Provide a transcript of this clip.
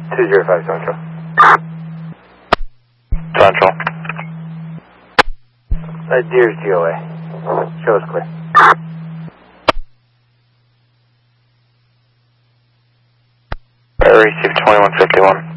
205 Central. Central. Deer's GOA. Show us clear. Received 2151.